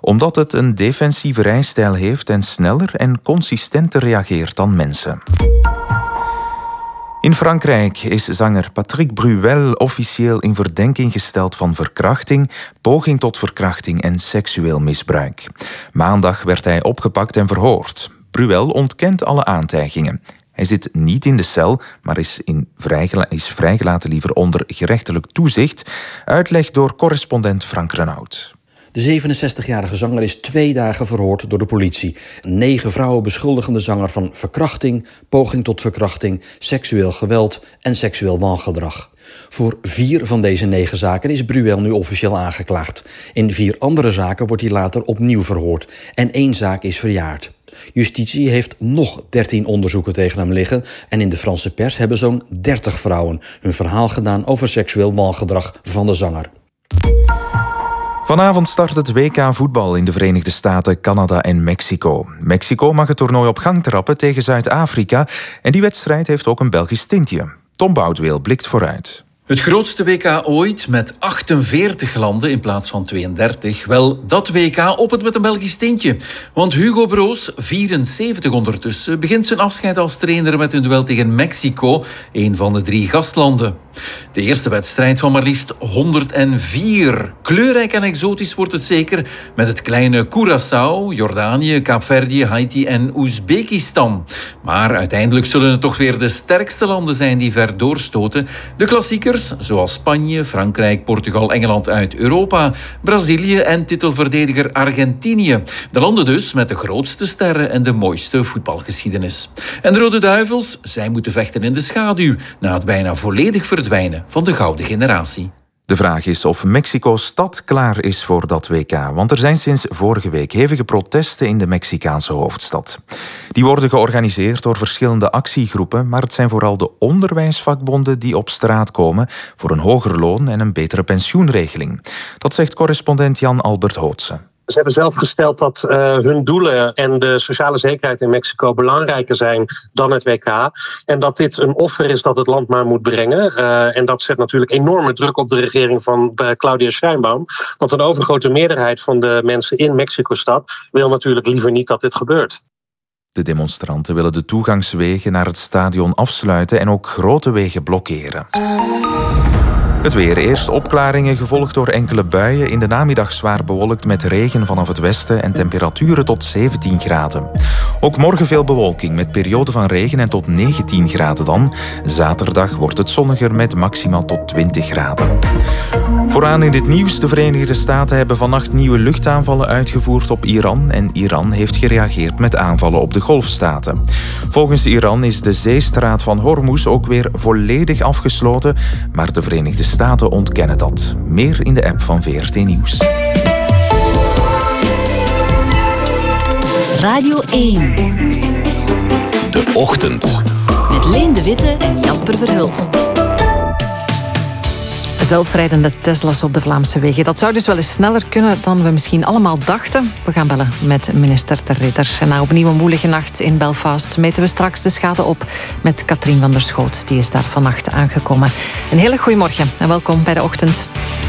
omdat het een defensieve rijstijl heeft en sneller en consistenter reageert dan mensen. In Frankrijk is zanger Patrick Bruel officieel in verdenking gesteld van verkrachting, poging tot verkrachting en seksueel misbruik. Maandag werd hij opgepakt en verhoord. Bruel ontkent alle aantijgingen. Hij zit niet in de cel, maar is vrijgelaten liever onder gerechtelijk toezicht. Uitleg door correspondent Frank Renaud. De 67-jarige zanger is 2 dagen verhoord door de politie. 9 vrouwen beschuldigen de zanger van verkrachting, poging tot verkrachting, seksueel geweld en seksueel wangedrag. Voor 4 van deze 9 zaken is Bruel nu officieel aangeklaagd. In 4 andere zaken wordt hij later opnieuw verhoord. En 1 zaak is verjaard. Justitie heeft nog 13 onderzoeken tegen hem liggen en in de Franse pers hebben zo'n 30 vrouwen hun verhaal gedaan over seksueel wangedrag van de zanger. Vanavond start het WK voetbal in de Verenigde Staten, Canada en Mexico. Mexico mag het toernooi op gang trappen tegen Zuid-Afrika en die wedstrijd heeft ook een Belgisch tintje. Tom Boudeweel blikt vooruit. Het grootste WK ooit met 48 landen in plaats van 32. Wel, dat WK opent met een Belgisch tintje. Want Hugo Broos, 74 ondertussen, begint zijn afscheid als trainer met een duel tegen Mexico, een van de 3 gastlanden. De eerste wedstrijd van maar liefst 104. Kleurrijk en exotisch wordt het zeker met het kleine Curaçao, Jordanië, Kaapverdië, Haiti en Oezbekistan. Maar uiteindelijk zullen het toch weer de sterkste landen zijn die ver doorstoten. De klassiekers, zoals Spanje, Frankrijk, Portugal, Engeland uit Europa, Brazilië en titelverdediger Argentinië. De landen dus met de grootste sterren en de mooiste voetbalgeschiedenis. En de Rode Duivels, zij moeten vechten in de schaduw na het bijna volledig verdwijnen van de gouden generatie. De vraag is of Mexico-stad klaar is voor dat WK, want er zijn sinds vorige week hevige protesten in de Mexicaanse hoofdstad. Die worden georganiseerd door verschillende actiegroepen, maar het zijn vooral de onderwijsvakbonden die op straat komen voor een hoger loon en een betere pensioenregeling. Dat zegt correspondent Jan-Albert Hootsen. Ze hebben zelf gesteld dat hun doelen en de sociale zekerheid in Mexico belangrijker zijn dan het WK. En dat dit een offer is dat het land maar moet brengen. En dat zet natuurlijk enorme druk op de regering van Claudia Sheinbaum. Want een overgrote meerderheid van de mensen in Mexico-stad wil natuurlijk liever niet dat dit gebeurt. De demonstranten willen de toegangswegen naar het stadion afsluiten en ook grote wegen blokkeren. Het weer. Eerst opklaringen, gevolgd door enkele buien. In de namiddag zwaar bewolkt met regen vanaf het westen en temperaturen tot 17 graden. Ook morgen veel bewolking met perioden van regen en tot 19 graden dan. Zaterdag wordt het zonniger met maximaal tot 20 graden. Vooraan in dit nieuws. De Verenigde Staten hebben vannacht nieuwe luchtaanvallen uitgevoerd op Iran. En Iran heeft gereageerd met aanvallen op de Golfstaten. Volgens Iran is de zeestraat van Hormuz ook weer volledig afgesloten. Maar de Verenigde Staten ontkennen dat. Meer in de app van VRT Nieuws. Radio 1. De Ochtend. Met Leen de Witte en Jasper Verhulst. Zelfrijdende Tesla's op de Vlaamse wegen. Dat zou dus wel eens sneller kunnen dan we misschien allemaal dachten. We gaan bellen met minister De Ridder. En na opnieuw een woelige nacht in Belfast meten we straks de schade op met Katrien van der Schoot. Die is daar vannacht aangekomen. Een hele goede morgen en welkom bij De Ochtend.